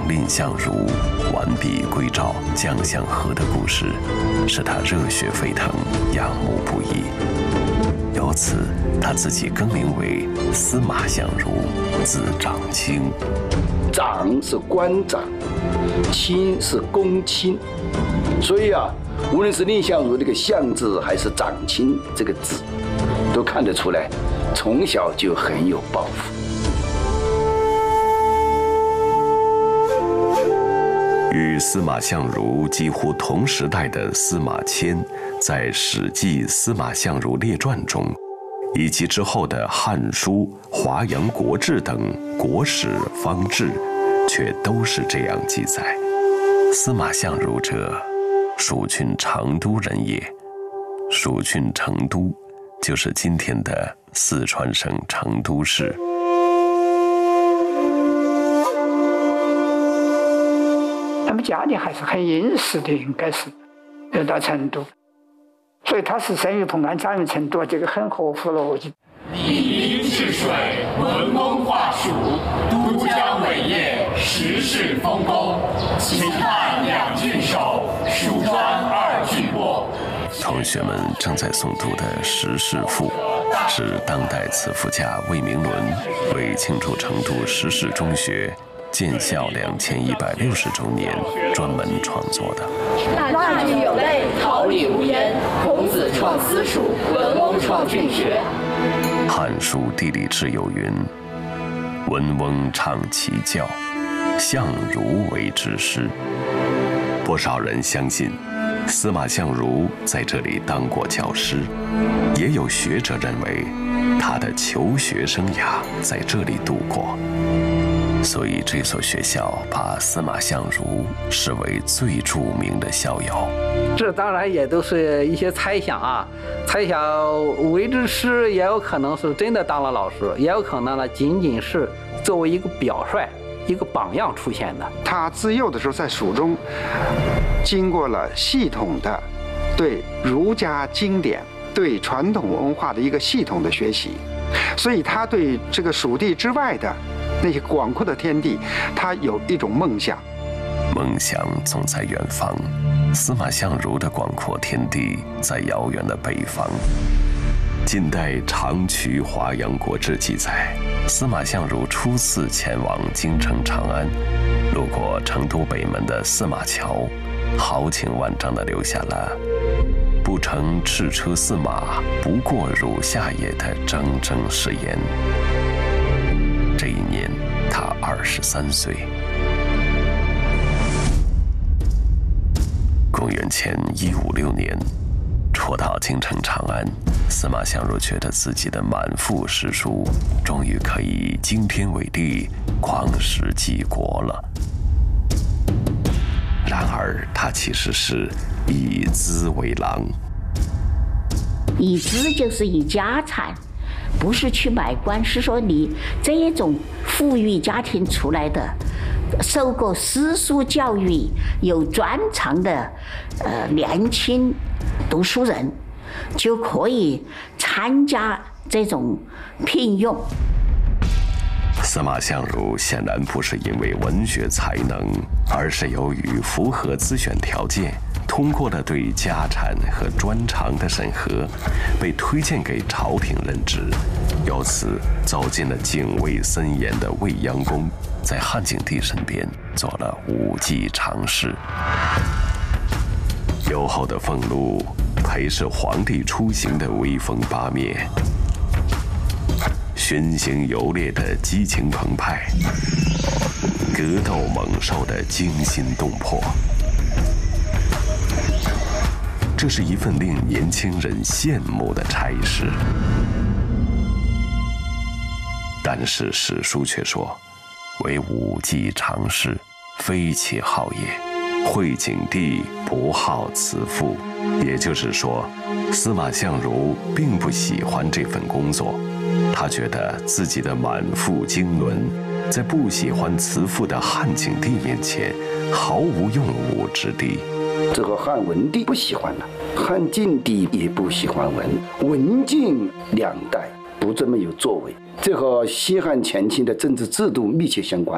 蔺相如完璧归赵、将相和的故事，使他热血沸腾、仰慕不已。由此，他自己更名为司马相如，字长卿。 长是官长，卿是公卿，所以无论是蔺相如这个相字，还是长卿这个字，都看得出来，从小就很有抱负。 与司马相如几乎同时代的司马迁，在《史记·司马相如列传》中，以及之后的《汉书》《华阳国志》等国史方志，却都是这样记载：司马相如者，蜀郡成都人也。蜀郡成都，就是今天的四川省成都市。 他们家里还是很殷实的，应该是要到成都，所以他是生于蓬安，长于成都，这个很合乎逻辑。 以民治水，文公化蜀，都江伟业，时势丰功。秦汉2郡守，蜀川2郡播。 同学们正在诵读的《时事赋》，是当代词赋家魏明伦为庆祝成都时势中学建校2160周年专门创作的。 大禹有类，桃李无言。孔子创私塾，文翁创郡学。 《汉书·地理志》有云：“文翁倡其教，相如为之师。”不少人相信司马相如在这里当过教师，也有学者认为他的求学生涯在这里度过。所以这所学校把司马相如视为最著名的校友。 这当然也都是一些猜想猜想为之师也有可能是真的当了老师，也有可能呢仅仅是作为一个表率、一个榜样出现的。 他自幼的时候在蜀中，经过了系统的对儒家经典、对传统文化的一个系统的学习，所以他对这个蜀地之外的那些广阔的天地，他有一种梦想。 梦想总在远方，司马相如的广阔天地在遥远的北方。近代《长渠华阳国志》记载，司马相如初次前往京城长安，路过成都北门的司马桥，豪情万丈地留下了“不乘赤车驷马，不过汝下也”的铮铮誓言。这一年，他23岁。公元前156年，初到京城长安，司马相如觉得自己的满腹诗书终于可以惊天伟地、旷世济国了。然而，他其实是以资为郎。 以资就是以家产，不是去买官，是说你这一种富裕家庭出来的，受过私塾教育、有专长的年轻读书人，就可以参加这种聘用。 司马相如显然不是因为文学才能，而是由于符合资选条件，通过了对家产和专长的审核，被推荐给朝廷任职，由此走进了警卫森严的未央宫，在汉景帝身边做了5季常侍。优厚的俸禄陪侍皇帝出行的威风八面，巡行游猎的激情澎湃，格斗猛兽的惊心动魄，这是一份令年轻人羡慕的差事。但是史书却说，为5季常侍，非其好也。会景帝不好辞赋，也就是说，司马相如并不喜欢这份工作。他觉得自己的满腹经纶，在不喜欢辞赋的汉景帝面前毫无用武之地。 这个汉文帝不喜欢了，汉静帝也不喜欢文，文静2代不这么有作为，这和西汉前期的政治制度密切相关。